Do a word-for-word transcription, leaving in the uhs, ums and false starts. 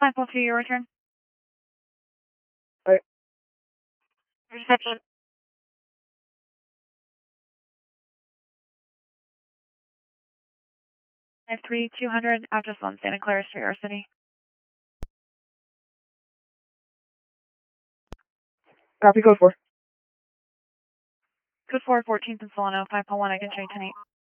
five four two, your return. Alright. Reception. five three two hundred, address on Santa Clara Street, our city. Copy, code four. Code four, fourteenth and Solano, five one, I can show you ten eight.